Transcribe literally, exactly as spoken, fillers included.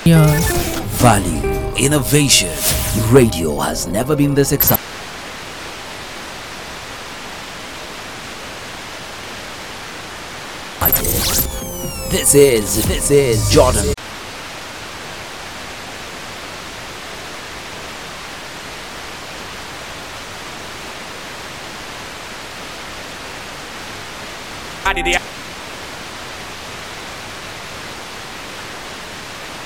Yeah. Value, innovation. Radio has never been this exciting. This is, this is Jordan. I did it.